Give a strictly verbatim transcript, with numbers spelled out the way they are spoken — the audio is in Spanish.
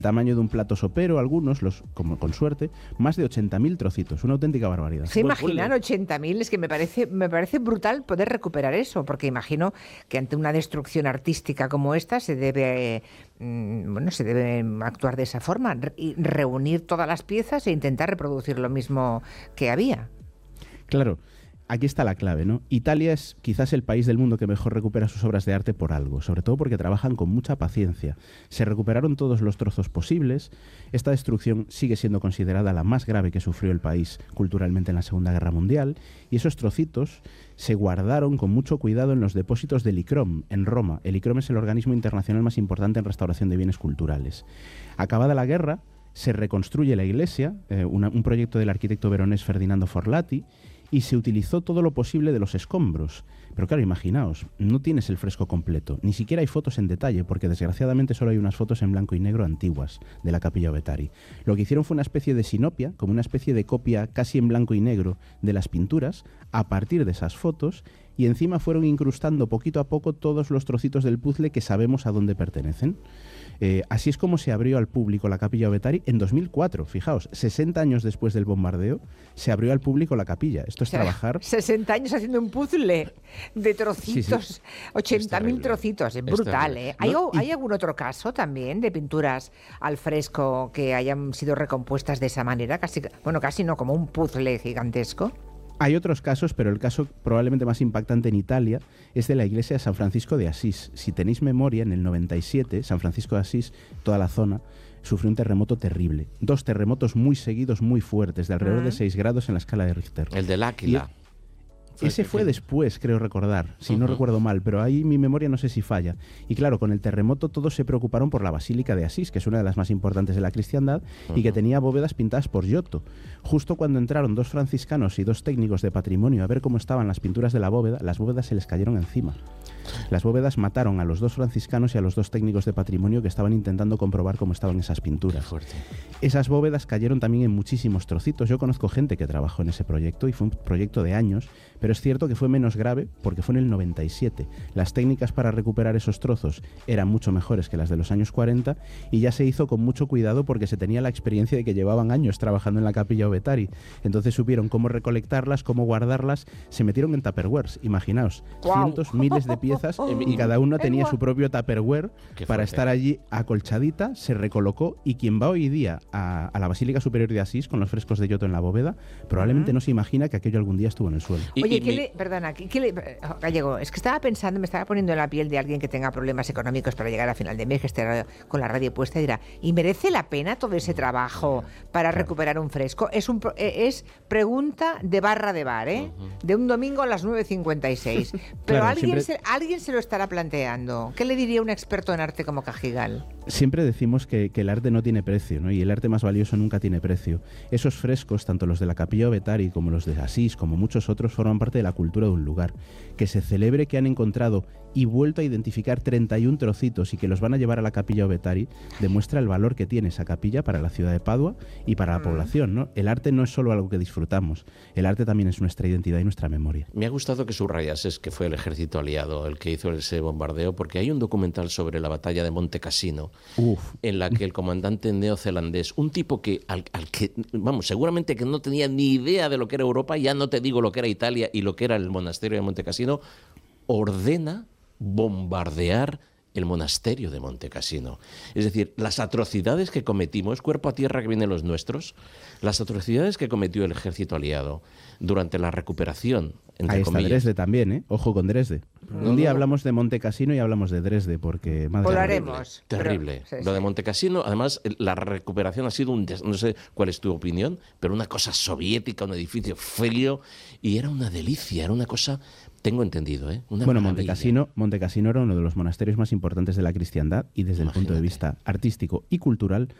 tamaño de un plato sopero, algunos, los como con suerte, más de ochenta mil trocitos, una auténtica barbaridad. ¿Se imaginan ochenta mil? Es que me parece, me parece brutal poder recuperar eso, porque imagino que ante una destrucción artística como esta se debe, mm, bueno, se debe actuar de esa forma, re- y reunir todas las piezas e intentar reproducir lo mismo que había. Claro, aquí está la clave, ¿no? Italia es quizás el país del mundo que mejor recupera sus obras de arte por algo, sobre todo porque trabajan con mucha paciencia. Se recuperaron todos los trozos posibles. Esta destrucción sigue siendo considerada la más grave que sufrió el país culturalmente en la Segunda Guerra Mundial, y esos trocitos se guardaron con mucho cuidado en los depósitos del ICROM, en Roma. El ICROM es el organismo internacional más importante en restauración de bienes culturales. Acabada la guerra, se reconstruye la iglesia, eh, una- un proyecto del arquitecto veronés Ferdinando Forlati, y se utilizó todo lo posible de los escombros. Pero claro, imaginaos, no tienes el fresco completo, ni siquiera hay fotos en detalle, porque desgraciadamente solo hay unas fotos en blanco y negro antiguas de la Capilla Ovetari. Lo que hicieron fue una especie de sinopia, como una especie de copia casi en blanco y negro de las pinturas, a partir de esas fotos, y encima fueron incrustando poquito a poco todos los trocitos del puzzle que sabemos a dónde pertenecen. Eh, así es como se abrió al público la Capilla Ovetari en dos mil cuatro. Fijaos, sesenta años después del bombardeo, se abrió al público la capilla. Esto es O sea, trabajar... sesenta años haciendo un puzzle de trocitos, Sí, sí. ochenta mil terrible. trocitos. Es Es brutal, terrible. ¿eh? ¿Hay, No, o- y- ¿Hay algún otro caso también de pinturas al fresco que hayan sido recompuestas de esa manera? Casi, bueno, casi no, como un puzzle gigantesco. Hay otros casos, pero el caso probablemente más impactante en Italia es de la iglesia de San Francisco de Asís. Si tenéis memoria, en el noventa y siete, San Francisco de Asís, toda la zona, sufrió un terremoto terrible. Dos terremotos muy seguidos, muy fuertes, de alrededor Mm. de seis grados en la escala de Richter. El del Áquila. Ese fue después, creo recordar, si no Ujú. recuerdo mal, pero ahí mi memoria no sé si falla. Y claro, con el terremoto todos se preocuparon por la Basílica de Asís, que es una de las más importantes de la cristiandad, y que Ujú. tenía bóvedas pintadas por Giotto. Justo cuando entraron dos franciscanos y dos técnicos de patrimonio a ver cómo estaban las pinturas de la bóveda, las bóvedas se les cayeron encima. Las bóvedas mataron a los dos franciscanos y a los dos técnicos de patrimonio que estaban intentando comprobar cómo estaban esas Qué pinturas. fuerte. Esas bóvedas cayeron también en muchísimos trocitos. Yo conozco gente que trabajó en ese proyecto y fue un proyecto de años, pero es cierto que fue menos grave porque fue en el noventa y siete. Las técnicas para recuperar esos trozos eran mucho mejores que las de los años cuarenta y ya se hizo con mucho cuidado porque se tenía la experiencia de que llevaban años trabajando en la Capilla Ovetari. Entonces supieron cómo recolectarlas, cómo guardarlas, se metieron en tupperwares, imaginaos, Guau. cientos, miles de piezas y cada una tenía su propio tupperware Qué para fuerte. estar allí acolchadita, se recolocó y quien va hoy día a, a la Basílica Superior de Asís con los frescos de Giotto en la bóveda, probablemente Ujú. no se imagina que aquello algún día estuvo en el suelo. Y- Oye, y ¿qué mi- le, perdona, ¿qué, qué le, oh, Gallego, es que estaba pensando, me estaba poniendo en la piel de alguien que tenga problemas económicos para llegar a final de mes, que esté con la radio puesta y dirá, ¿y merece la pena todo ese trabajo para recuperar un fresco? Es, un, pro- eh, es pregunta de barra de bar, ¿eh? De un domingo a las nueve cincuenta y seis. Pero Claro, alguien, siempre- se, alguien se lo estará planteando. ¿Qué le diría un experto en arte como Cajigal? Siempre decimos que, que el arte no tiene precio, ¿no? Y el arte más valioso nunca tiene precio. Esos frescos, tanto los de la Capilla Ovetari como los de Asís, como muchos otros, forman parte de la cultura de un lugar. Que se celebre que han encontrado y vuelto a identificar treinta y un trocitos y que los van a llevar a la Capilla Ovetari, demuestra el valor que tiene esa capilla para la ciudad de Padua y para la Mm. población, ¿no? El arte no es solo algo que disfrutamos, el arte también es nuestra identidad y nuestra memoria. Me ha gustado que subrayases que fue el ejército aliado el que hizo ese bombardeo, porque hay un documental sobre la batalla de Monte Cassino, Uf, en la que el comandante neozelandés, un tipo que al, al que, vamos, seguramente que no tenía ni idea de lo que era Europa, ya no te digo lo que era Italia y lo que era el monasterio de Monte Cassino, ordena bombardear el monasterio de Monte Cassino. Es decir, las atrocidades que cometimos, cuerpo a tierra que vienen los nuestros, las atrocidades que cometió el ejército aliado durante la recuperación, entre ahí está comillas. Dresde también, ¿eh? Ojo con Dresde. No, Un día no. hablamos de Monte Cassino y hablamos de Dresde, porque... madre Pues lo mía. haremos. pero- Terrible. sí, Lo de sí. Monte Cassino, además, el- la recuperación ha sido un... des- No sé cuál es tu opinión, pero una cosa soviética, un edificio frío, y era una delicia, era una cosa... Tengo entendido, ¿eh? Una Bueno, maravilla. Montecassino, Montecassino era uno de los monasterios más importantes de la cristiandad y desde el punto de Imagínate. vista artístico y cultural